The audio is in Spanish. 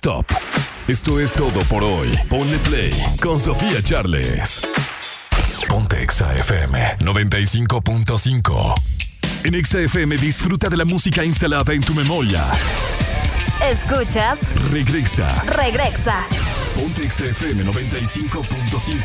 stop. Esto es todo por hoy. Ponle play con Sofía Charles. Ponte Exa FM 95.5. En Exa FM disfruta de la música instalada en tu memoria. Escuchas Regresa. Regresa. Ponte Exa FM 95.5.